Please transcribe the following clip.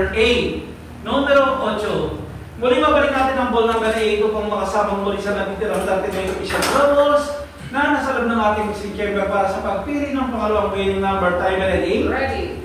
letter A. Numero 8. Muli mabalik natin ang ball number 8 upang makasamang muli sa natitirang 39 official doubles na nasa loob ng ating si Chamber para sa pagpili ng pangalawang winning number. Time ready? Ready.